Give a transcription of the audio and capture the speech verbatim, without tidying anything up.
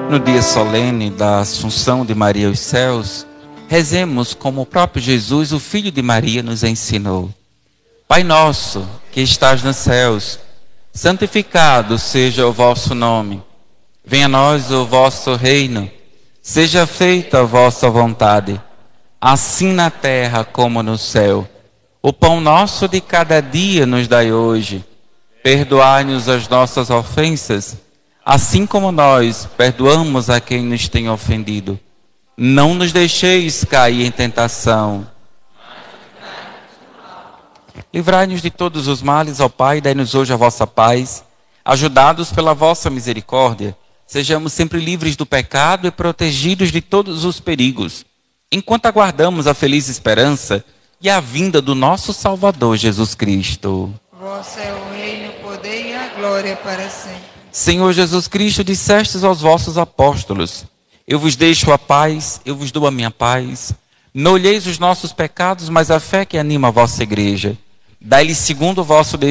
No dia solene da Assunção de Maria aos céus, rezemos como o próprio Jesus, o Filho de Maria, nos ensinou. Pai nosso, que estás nos céus, santificado seja o vosso nome. Venha a nós o vosso reino. Seja feita a vossa vontade, assim na terra como no céu. O pão nosso de cada dia nos dai hoje. Perdoai-nos as nossas ofensas, assim como nós perdoamos a quem nos tem ofendido. Não nos deixeis cair em tentação. Livrai-nos de todos os males, ó Pai, dai-nos hoje a vossa paz. Ajudados pela vossa misericórdia, sejamos sempre livres do pecado e protegidos de todos os perigos, enquanto aguardamos a feliz esperança e a vinda do nosso Salvador Jesus Cristo. Vosso é o reino, o poder e a glória para sempre. Senhor Jesus Cristo, dissestes aos vossos apóstolos: eu vos deixo a paz, eu vos dou a minha paz. Não olheis os nossos pecados, mas a fé que anima a vossa igreja. Dai-lhe segundo o vosso